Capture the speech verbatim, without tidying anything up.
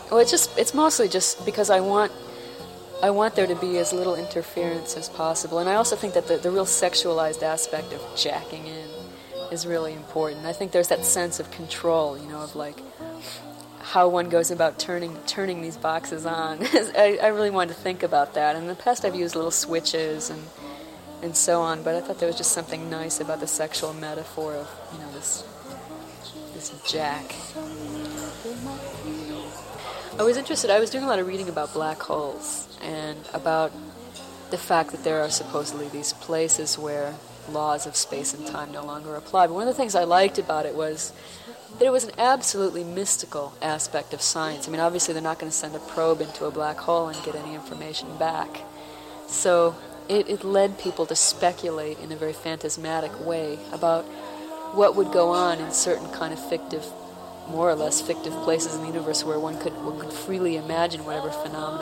Well, it's just it's mostly just because I want I want there to be as little interference as possible, and I also think that the, the real sexualized aspect of jacking in is really important. I think there's that sense of control, you know, of like how one goes about turning turning these boxes on. I, I really wanted to think about that. In the past, I've used little switches and and so on, but I thought there was just something nice about the sexual metaphor of, you know, this this jack. I was interested, I was doing a lot of reading about black holes and about the fact that there are supposedly these places where laws of space and time no longer apply. But one of the things I liked about it was that it was an absolutely mystical aspect of science. I mean, obviously they're not going to send a probe into a black hole and get any information back. So it, it led people to speculate in a very phantasmatic way about what would go on in certain kind of fictive, more or less fictive places in the universe where one could one could freely imagine whatever phenomena